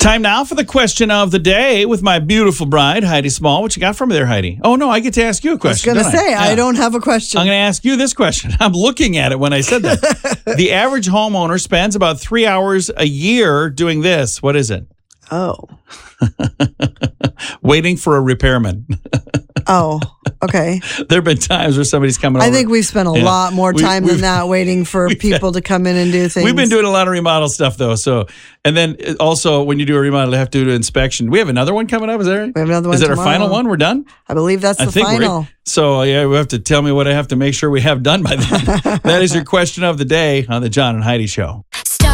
Time now for the question of the day with my beautiful bride, Heidi Small. What you got for me there, Heidi? Oh, no, I get to ask you a question. I was going to say, I don't have a question. I'm going to ask you this question. I'm looking at it when I said that. The average homeowner spends about 3 hours a year doing this. What is it? Oh. Waiting for a repairman. Oh, okay. There have been times where somebody's coming over. I think we've spent a lot more time than that waiting for people to come in and do things. We've been doing a lot of remodel stuff, though. So, and then also when you do a remodel, you have to do an inspection. We have another one coming up. Is that right? We have another one Is it tomorrow. our final one? We're done? I believe that's the final. So, yeah, we have to tell me what I have to make sure we have done by then. That is your question of the day on the John and Heidi Show.